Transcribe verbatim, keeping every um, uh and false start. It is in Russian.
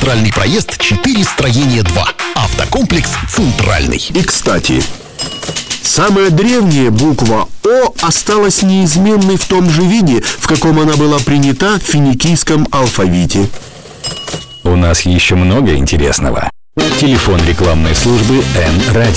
Центральный проезд, четыре, строение два. Автокомплекс «Центральный». И, кстати, самая древняя буква «О» осталась неизменной в том же виде, в каком она была принята в финикийском алфавите. У нас еще много интересного. Телефон рекламной службы Эн Радио.